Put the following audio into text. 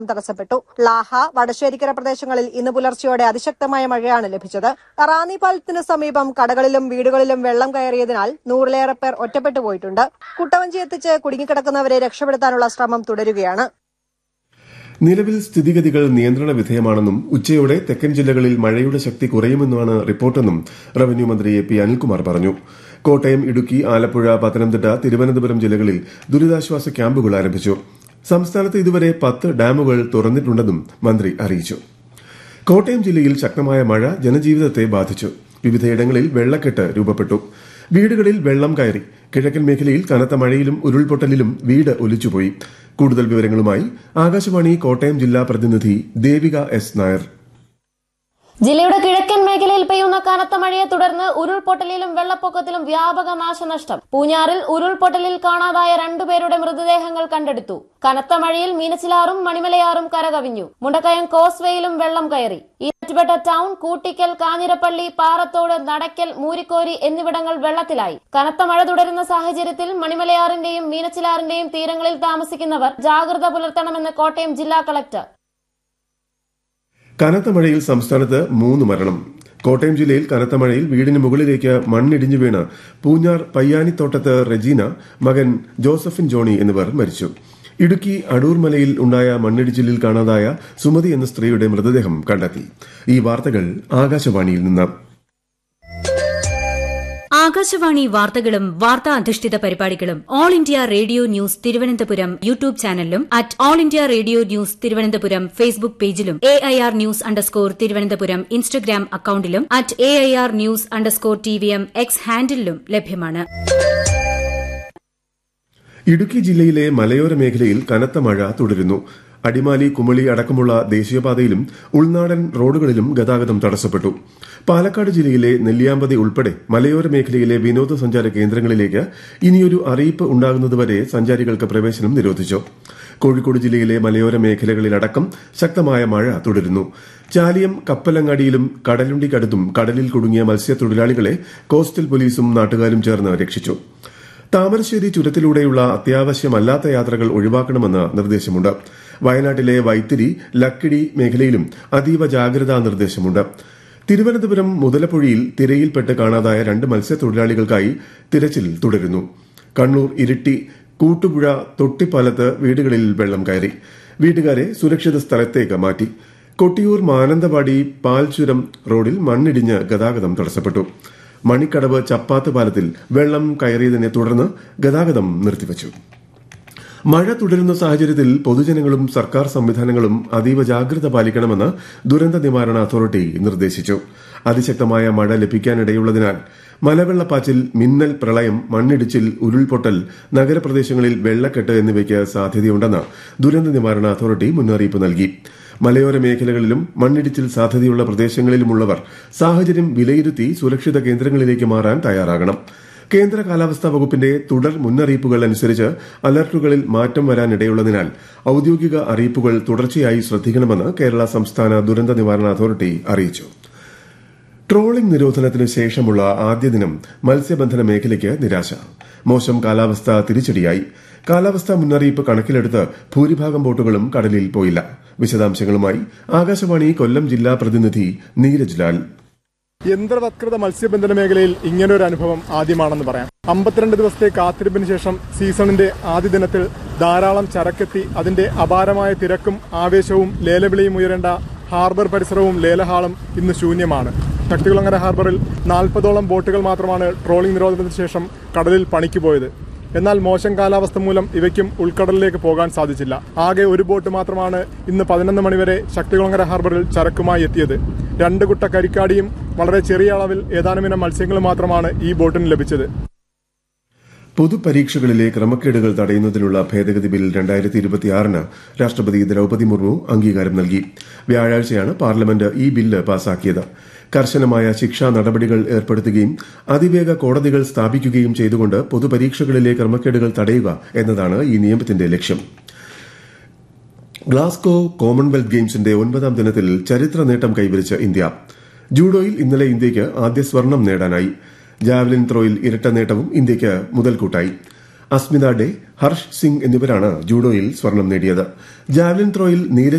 തടസ്സപ്പെട്ടു. ലാഹ, വടശ്ശേരിക്കര പ്രദേശങ്ങളിൽ ഇന്ന് പുലർച്ചെയോടെ അതിശക്തമായ മഴയാണ് ലഭിച്ചത്. റാന്നി പാലത്തിന് സമീപം കടകളിലും വീടുകളിലും വെള്ളം കയറിയതിനാൽ 100-ലേറെ പേർ ഒറ്റപ്പെട്ടു പോയിട്ടുണ്ട്. കുട്ടവഞ്ചി എത്തിച്ച് കുടുങ്ങിക്കിടക്കുന്നവരെ രക്ഷപ്പെടുത്താനുള്ള ശ്രമം തുടരുകയാണ്. നിലവിൽ സ്ഥിതിഗതികൾ നിയന്ത്രണ വിധേയമാണെന്നും ഉച്ചയോടെ തെക്കൻ ജില്ലകളിൽ മഴയുടെ ശക്തി കുറയുമെന്നാണ് റിപ്പോർട്ടെന്നും റവന്യൂ മന്ത്രി എ പി അനിൽകുമാർ പറഞ്ഞു. കോട്ടയം, ഇടുക്കി, ആലപ്പുഴ, പത്തനംതിട്ട, തിരുവനന്തപുരം ജില്ലകളിൽ ദുരിതാശ്വാസ ക്യാമ്പുകൾ ആരംഭിച്ചു. സംസ്ഥാനത്ത് ഇതുവരെ 10 ഡാമുകൾ തുറന്നിട്ടുണ്ടെന്നും മന്ത്രി അറിയിച്ചു. കോട്ടയം ജില്ലയിൽ ശക്തമായ മഴ ജനജീവിതത്തെ ബാധിച്ചു. വിവിധയിടങ്ങളിൽ വെള്ളക്കെട്ട് രൂപപ്പെട്ടു. വീടുകളിൽ വെള്ളം കയറി. കിഴക്കൻ മേഖലയിൽ കനത്ത മഴയിലും ഉരുൾപൊട്ടലിലും വീട് ഒലിച്ചുപോയി. കൂടുതൽ വിവരങ്ങളുമായി ആകാശവാണി കോട്ടയം ജില്ലാ പ്രതിനിധി ദേവിക എസ് നായർ. ജില്ലയുടെ കിഴക്കൻ മേഖലയിൽ പെയ്യുന്ന കനത്ത മഴയെ തുടർന്ന് ഉരുൾപൊട്ടലിലും വെള്ളപ്പൊക്കത്തിലും വ്യാപക നാശനഷ്ടം. പൂഞ്ഞാറിൽ ഉരുൾപൊട്ടലിൽ കാണാതായ 2 പേരുടെ മൃതദേഹങ്ങൾ കണ്ടെടുത്തു. കനത്ത മഴയിൽ മീനച്ചിലാറും മണിമലയാറും കരകവിഞ്ഞു. മുണ്ടക്കയം കോസ്വേയിലും വെള്ളം കയറി. ഈരാറ്റുപേട്ട ടൌൺ, കൂട്ടിക്കൽ, കാഞ്ഞിരപ്പള്ളി, പാറത്തോട്, നടക്കൽ, മൂരിക്കോരി എന്നിവിടങ്ങൾ വെള്ളത്തിലായി. കനത്ത മഴ തുടരുന്ന സാഹചര്യത്തിൽ മണിമലയാറിന്റെയും മീനച്ചിലാറിന്റെയും തീരങ്ങളിൽ താമസിക്കുന്നവർ ജാഗ്രത പുലർത്തണമെന്ന് കോട്ടയം ജില്ലാ കളക്ടർ. കനത്ത മഴയിൽ സംസ്ഥാനത്ത് 3 മരണം. കോട്ടയം ജില്ലയിൽ കനത്ത മഴയിൽ വീടിന് മുകളിലേക്ക് മണ്ണിടിഞ്ഞു വീണ് പൂഞ്ഞാർ പയ്യാനിത്തോട്ടത്ത് റെജീന, മകൻ ജോസഫിൻ ജോണി എന്നിവർ മരിച്ചു. ഇടുക്കി അടൂർമലയിൽ ഉണ്ടായ മണ്ണിടിച്ചിലിൽ കാണാതായ സുമതി എന്ന സ്ത്രീയുടെ മൃതദേഹം കണ്ടെത്തി. ഈ വാർത്തകൾ ആകാശവാണിയിൽ നിന്ന്. ആകാശവാണി വാർത്തകളും വാർത്താ അധിഷ്ഠിത പരിപാടികളും all India radio news Thiruvananthapuram YouTube ചാനലിലും all India radio news Thiruvananthapuram Facebook പേജിലും AIR ന്യൂസ് _തിരുവനന്തപുരം ഇൻസ്റ്റഗ്രാം അക്കൌണ്ടിലും AIR ന്യൂസ് _TVM എക്സ് ഹാൻഡിലും ലഭ്യമാണ്. ഇടുക്കി ജില്ലയിലെ മലയോര മേഖലയിൽ കനത്ത മഴ തുടരുന്നു. അടിമാലി, കുമളി അടക്കമുള്ള ദേശീയപാതയിലും ഉൾനാടൻ റോഡുകളിലും ഗതാഗതം തടസ്സപ്പെട്ടു. പാലക്കാട് ജില്ലയിലെ നെല്ലിയാമ്പതി ഉൾപ്പെടെ മലയോര മേഖലയിലെ വിനോദസഞ്ചാര കേന്ദ്രങ്ങളിലേക്ക് ഇനിയൊരു അറിയിപ്പ് ഉണ്ടാകുന്നതുവരെ സഞ്ചാരികൾക്ക് പ്രവേശനം നിരോധിച്ചു. കോഴിക്കോട് ജില്ലയിലെ മലയോര മേഖലകളിലടക്കം ശക്തമായ മഴ തുടരുന്നു. ചാലിയം, കപ്പലങ്ങാടിയിലും കടലുണ്ടിക്കടുത്തും കടലിൽ കുടുങ്ങിയ മത്സ്യത്തൊഴിലാളികളെ കോസ്റ്റൽ പോലീസും നാട്ടുകാരും ചേർന്ന് രക്ഷിച്ചു. താമരശ്ശേരി ചുരത്തിലൂടെയുള്ള അത്യാവശ്യമല്ലാത്ത യാത്രകൾ ഒഴിവാക്കണമെന്ന് നിർദ്ദേശമുണ്ട്. വയനാട്ടിലെ വൈത്തിരി, ലക്കിടി മേഖലയിലും അതീവ ജാഗ്രതാ നിർദ്ദേശമുണ്ട്. തിരുവനന്തപുരം മുതലപ്പുഴയിൽ തിരയിൽപ്പെട്ട് കാണാതായ 2 മത്സ്യത്തൊഴിലാളികൾക്കായി തിരച്ചിൽ തുടരുന്നു. കണ്ണൂർ ഇരിട്ടി കൂട്ടുപുഴ തൊട്ടിപ്പാലത്ത് വീടുകളിൽ വെള്ളം കയറി. വീട്ടുകാരെ സുരക്ഷിത സ്ഥലത്തേക്ക് മാറ്റി. കൊട്ടിയൂർ മാനന്തവാടി പാൽചുരം റോഡിൽ മണ്ണിടിഞ്ഞ് ഗതാഗതം തടസ്സപ്പെട്ടു. മണിക്കടവ് ചപ്പാത്ത് പാലത്തിൽ വെള്ളം കയറിയതിനെ തുടർന്ന് ഗതാഗതം നിർത്തിവച്ചു. മഴ തുടരുന്ന സാഹചര്യത്തിൽ പൊതുജനങ്ങളും സർക്കാർ സംവിധാനങ്ങളും അതീവ ജാഗ്രത പാലിക്കണമെന്ന് ദുരന്ത നിവാരണ അതോറിറ്റി നിർദ്ദേശിച്ചു. അതിശക്തമായ മഴ ലഭിക്കാനിടയുള്ളതിനാൽ മലവെള്ളപ്പാച്ചിൽ, മിന്നൽ, പ്രളയം, മണ്ണിടിച്ചിൽ, ഉരുൾപൊട്ടൽ, നഗരപ്രദേശങ്ങളിൽ വെള്ളക്കെട്ട് എന്നിവയ്ക്ക് സാധ്യതയുണ്ടെന്ന് ദുരന്ത നിവാരണ അതോറിറ്റി മുന്നറിയിപ്പ് നൽകി. മലയോര മേഖലകളിലും മണ്ണിടിച്ചിൽ സാധ്യതയുള്ള പ്രദേശങ്ങളിലുമുള്ളവർ സാഹചര്യം വിലയിരുത്തി സുരക്ഷിത കേന്ദ്രങ്ങളിലേക്ക് മാറാൻ തയ്യാറാകണം. കേന്ദ്ര കാലാവസ്ഥാ വകുപ്പിന്റെ തുടർ മുന്നറിയിപ്പുകൾ അനുസരിച്ച് അലർട്ടുകളിൽ മാറ്റം വരാനിടയുള്ളതിനാൽ ഔദ്യോഗിക അറിയിപ്പുകൾ തുടർച്ചയായി ശ്രദ്ധിക്കണമെന്ന് കേരള സംസ്ഥാന ദുരന്ത നിവാരണ അതോറിറ്റി അറിയിച്ചു. ട്രോളിംഗ് നിരോധനത്തിന് ശേഷമുള്ള ആദ്യ ദിനം മത്സ്യബന്ധന മേഖലയ്ക്ക് നിരാശ. മോശം കാലാവസ്ഥ തിരിച്ചടിയായി. കാലാവസ്ഥാ മുന്നറിയിപ്പ് കണക്കിലെടുത്ത് ഭൂരിഭാഗം ബോട്ടുകളും കടലിൽ പോയില്ല. വിശദാംശങ്ങളുമായി ആകാശവാണി കൊല്ലം ജില്ലാ പ്രതിനിധി നീരജ് ലാൽ. യന്ത്രവത്കൃത മത്സ്യബന്ധന മേഖലയിൽ ഇങ്ങനൊരു അനുഭവം ആദ്യമാണെന്ന് പറയാം. 52 ദിവസത്തെ കാത്തിരിപ്പിന് ശേഷം സീസണിന്റെ ആദ്യ ദിനത്തിൽ ധാരാളം ചരക്കെത്തി അതിന്റെ അപാരമായ തിരക്കും ആവേശവും ലേലവിളിയും ഉയരേണ്ട ഹാർബർ പരിസരവും ലേലഹാളും ഇന്ന് ശൂന്യമാണ്. ശക്തികുളങ്ങര ഹാർബറിൽ 40ഓളം ബോട്ടുകൾ മാത്രമാണ് ട്രോളിംഗ് നിരോധനത്തിന് ശേഷം കടലിൽ പണിക്ക് പോയത്. എന്നാൽ മോശം കാലാവസ്ഥ മൂലം ഇവയ്ക്കും ഉൾക്കടലിലേക്ക് പോകാൻ സാധിച്ചില്ല. ആകെ ഒരു ബോട്ട് മാത്രമാണ് ഇന്ന് 11 മണിവരെ ശക്തികുളങ്ങര ഹാർബറിൽ ചരക്കുമായി എത്തിയത്. 2 കുട്ട കരിക്കാടിയും വളരെ ചെറിയ അളവിൽ ഏതാനുമിനം മത്സ്യങ്ങളും മാത്രമാണ് ഈ ബോട്ടിന് ലഭിച്ചത്. പൊതുപരീക്ഷകളിലെ ക്രമക്കേടുകൾ തടയുന്നതിനുള്ള ഭേദഗതി ബിൽ 2026 രാഷ്ട്രപതി ദ്രൌപദി മുർമു അംഗീകാരം നൽകി. വ്യാഴാഴ്ചയാണ് പാർലമെന്റ് ഈ ബില്ല് പാസാക്കിയത്. കർശനമായ ശിക്ഷാ നടപടികൾ ഏർപ്പെടുത്തുകയും അതിവേഗ കോടതികൾ സ്ഥാപിക്കുകയും ചെയ്തുകൊണ്ട് പൊതുപരീക്ഷകളിലെ ക്രമക്കേടുകൾ തടയുക എന്നതാണ് ഈ നിയമത്തിന്റെ ലക്ഷ്യം. ഗ്ലാസ്ഗോ കോമൺവെൽത്ത് ഗെയിംസിന്റെ 9ാം ദിനത്തിൽ ചരിത്ര നേട്ടം കൈവരിച്ച ഇന്ത്യ. ജൂഡോയിൽ ഇന്നലെ ഇന്ത്യയ്ക്ക് ആദ്യ സ്വർണം നേടാനായി. ജാവലിൻ ത്രോയിൽ ഇരട്ട നേട്ടവും ഇന്ത്യയ്ക്ക് മുതൽക്കൂട്ടായി. അസ്മിത ഡേ, ഹർഷ് സിംഗ് എന്നിവരാണ് ജൂഡോയിൽ സ്വർണം നേടിയത്. ജാവലിൻ ത്രോയിൽ നീരജ്